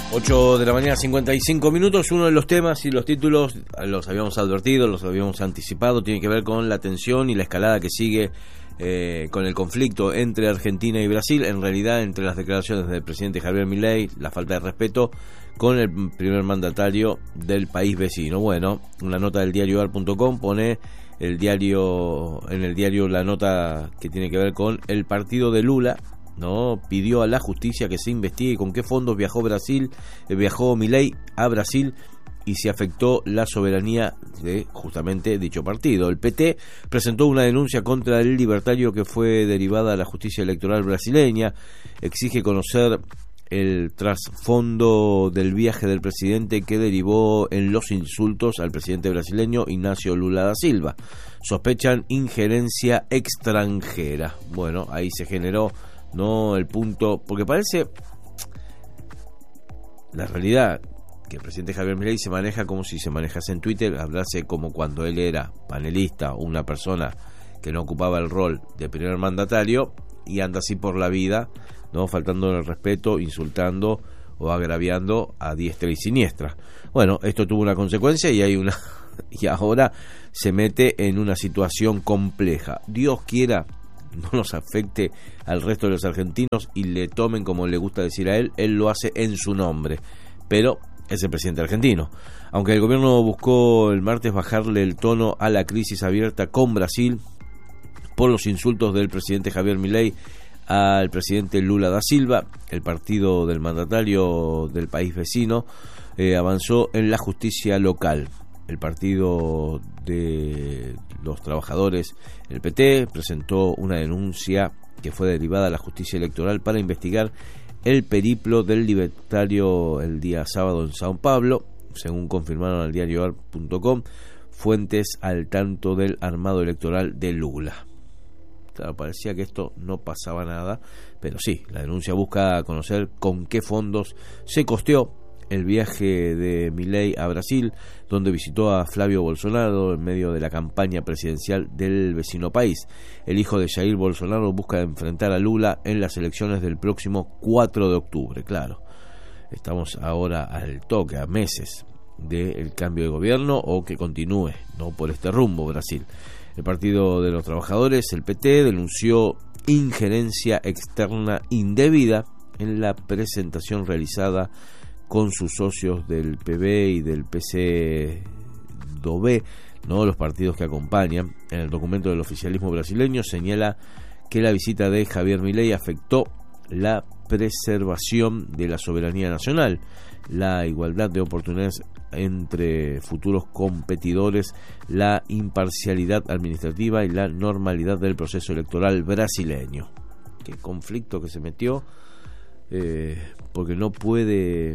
8 de la mañana, 55 minutos. Uno de los temas y los títulos los habíamos advertido, los habíamos anticipado, tiene que ver con la tensión y la escalada que sigue con el conflicto entre Argentina y Brasil. En realidad, entre las declaraciones del presidente Javier Milei, la falta de respeto con el primer mandatario del país vecino. Bueno, una nota del diario ar.com pone en el diario la nota que tiene que ver con el partido de Lula. No pidió a la justicia que se investigue con qué fondos viajó Milei a Brasil y si afectó la soberanía de justamente dicho partido. El PT presentó una denuncia contra el libertario que fue derivada a la justicia electoral brasileña. Exige conocer el trasfondo del viaje del presidente que derivó en los insultos al presidente brasileño Ignacio Lula da Silva. Sospechan injerencia extranjera. Bueno, ahí se generó el punto, porque parece la realidad que el presidente Javier Milei se maneja como si se manejase en Twitter, hablase como cuando él era panelista o una persona que no ocupaba el rol de primer mandatario y anda así por la vida, faltando el respeto, insultando o agraviando a diestra y siniestra. Bueno, esto tuvo una consecuencia y ahora se mete en una situación compleja. Dios quiera no nos afecte al resto de los argentinos y le tomen como le gusta decir a él lo hace en su nombre, pero es el presidente argentino. Aunque el gobierno buscó el martes bajarle el tono a la crisis abierta con Brasil por los insultos del presidente Javier Milei al presidente Lula da Silva, el partido del mandatario del país vecino avanzó en la justicia local. El partido de los trabajadores, el PT, presentó una denuncia que fue derivada a la justicia electoral para investigar el periplo del libertario el día sábado en Sao Paulo, según confirmaron al diario ar.com fuentes al tanto del armado electoral de Lula. Claro, parecía que esto no pasaba nada, pero sí, la denuncia busca conocer con qué fondos se costeó el viaje de Milei a Brasil, donde visitó a Flavio Bolsonaro en medio de la campaña presidencial del vecino país. El hijo de Jair Bolsonaro busca enfrentar a Lula en las elecciones del próximo 4 de octubre. Claro, estamos ahora al toque, a meses del cambio de gobierno o que continúe por este rumbo Brasil. El Partido de los Trabajadores, el PT, denunció injerencia externa indebida en la presentación realizada con sus socios del PB y del PCdoB, los partidos que acompañan. En el documento del oficialismo brasileño señala que la visita de Javier Milei afectó la preservación de la soberanía nacional, la igualdad de oportunidades entre futuros competidores, la imparcialidad administrativa y la normalidad del proceso electoral brasileño. Qué conflicto que se metió, porque no puede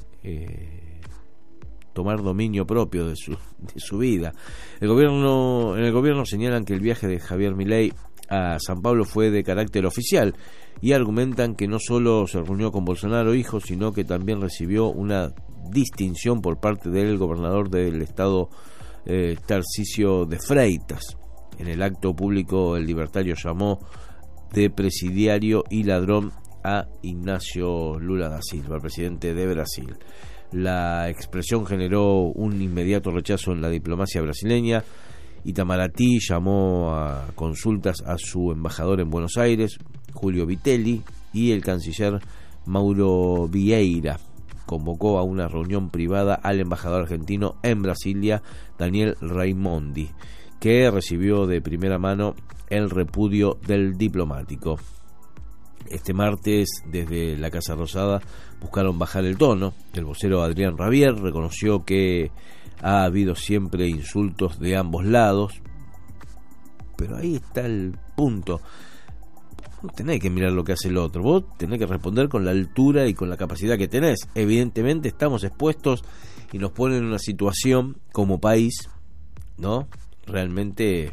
tomar dominio propio de su vida. En el gobierno señalan que el viaje de Javier Milei a San Pablo fue de carácter oficial y argumentan que no solo se reunió con Bolsonaro hijo, sino que también recibió una distinción por parte del gobernador del estado Tarcísio de Freitas. En el acto público el libertario llamó de presidiario y ladrón a Ignacio Lula da Silva, el presidente de Brasil. La expresión generó un inmediato rechazo en la diplomacia brasileña. Itamaraty llamó a consultas a su embajador en Buenos Aires, Julio Vitelli, y el canciller Mauro Vieira convocó a una reunión privada al embajador argentino en Brasilia, Daniel Raimondi, que recibió de primera mano el repudio del diplomático. Este martes, desde la Casa Rosada, buscaron bajar el tono. El vocero Adrián Rabier reconoció que ha habido siempre insultos de ambos lados, pero ahí está el punto. Vos tenés que mirar lo que hace el otro, vos tenés que responder con la altura y con la capacidad que tenés. Evidentemente estamos expuestos y nos ponen en una situación como país, realmente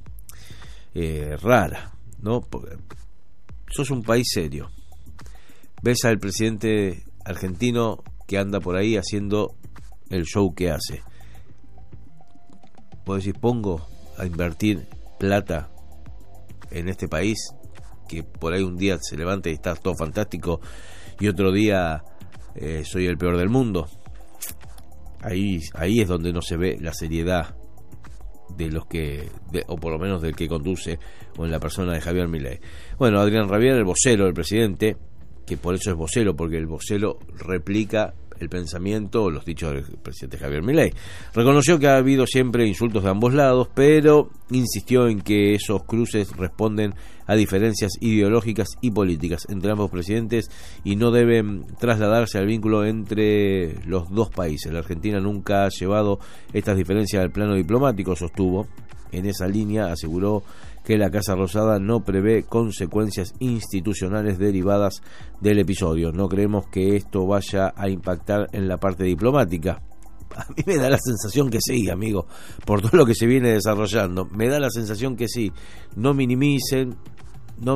rara, porque sos un país serio. Ves al presidente argentino que anda por ahí haciendo el show que hace. Vos decís, pongo a invertir plata en este país, que por ahí un día se levanta y está todo fantástico y otro día soy el peor del mundo. Ahí es donde no se ve la seriedad de los o por lo menos del que conduce, o en la persona de Javier Milei. Bueno, Adrián Rabier, el vocero del presidente, que por eso es vocero, porque el vocero replica el pensamiento o los dichos del presidente Javier Milei. Reconoció que ha habido siempre insultos de ambos lados, pero insistió en que esos cruces responden a diferencias ideológicas y políticas entre ambos presidentes y no deben trasladarse al vínculo entre los dos países. La Argentina nunca ha llevado estas diferencias al plano diplomático, sostuvo. En esa línea aseguró que la Casa Rosada no prevé consecuencias institucionales derivadas del episodio. No creemos que esto vaya a impactar en la parte diplomática. A mí me da la sensación que sí, amigo, por todo lo que se viene desarrollando. Me da la sensación que sí. No minimicen. No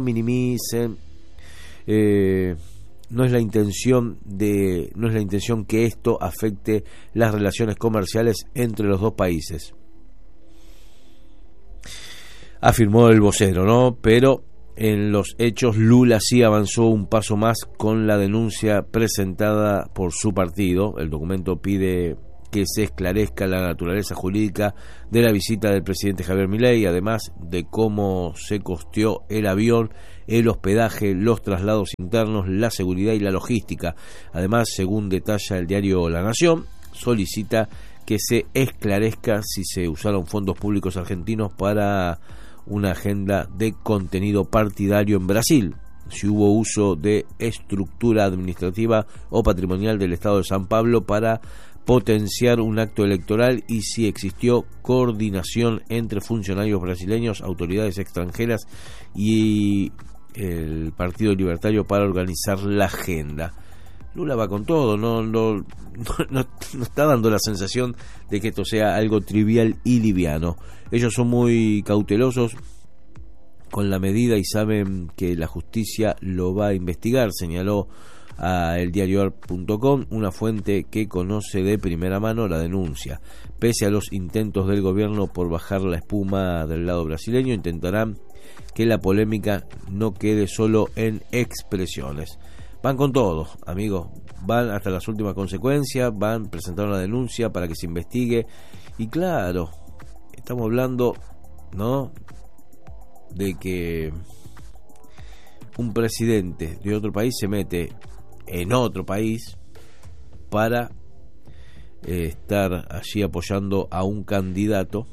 es la intención que esto afecte las relaciones comerciales entre los dos países, afirmó el vocero, ¿no? Pero en los hechos Lula sí avanzó un paso más con la denuncia presentada por su partido. El documento pide que se esclarezca la naturaleza jurídica de la visita del presidente Javier Milei, además de cómo se costeó el avión, el hospedaje, los traslados internos, la seguridad y la logística. Además, según detalla el diario La Nación, solicita que se esclarezca si se usaron fondos públicos argentinos para una agenda de contenido partidario en Brasil, si hubo uso de estructura administrativa o patrimonial del Estado de San Pablo para potenciar un acto electoral y si existió coordinación entre funcionarios brasileños, autoridades extranjeras y el Partido Libertario para organizar la agenda. Lula va con todo, no está dando la sensación de que esto sea algo trivial y liviano. Ellos son muy cautelosos con la medida y saben que la justicia lo va a investigar, señaló a eldiario.com una fuente que conoce de primera mano la denuncia. Pese a los intentos del gobierno por bajar la espuma del lado brasileño, intentarán que la polémica no quede solo en expresiones. Van con todo, amigos, van hasta las últimas consecuencias, van a presentar una denuncia para que se investigue. Y claro, estamos hablando, ¿no?, de que un presidente de otro país se mete en otro país para estar allí apoyando a un candidato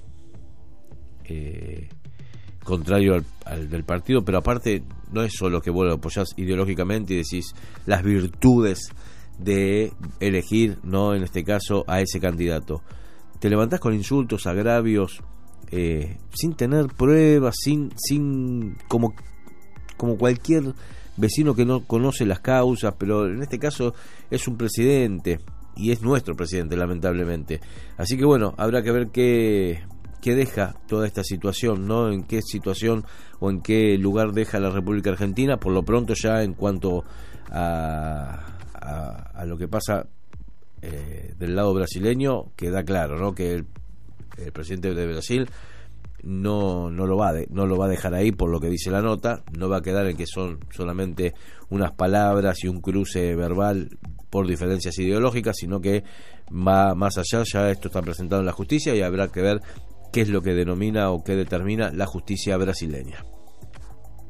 contrario al del partido, pero aparte no es solo que vos lo apoyás ideológicamente y decís las virtudes de elegir, no en este caso, a ese candidato. Te levantás con insultos, agravios, sin tener pruebas, sin como cualquier vecino que no conoce las causas, pero en este caso es un presidente y es nuestro presidente, lamentablemente. Así que bueno, habrá que ver qué deja toda esta situación, ¿no? En qué situación o en qué lugar deja la República Argentina. Por lo pronto, ya en cuanto a lo que pasa del lado brasileño, queda claro, ¿no?, que el presidente de Brasil no lo va a dejar ahí, por lo que dice la nota. No va a quedar en que son solamente unas palabras y un cruce verbal por diferencias ideológicas, sino que va más allá. Ya esto está presentado en la justicia y habrá que ver qué es lo que denomina o qué determina la justicia brasileña.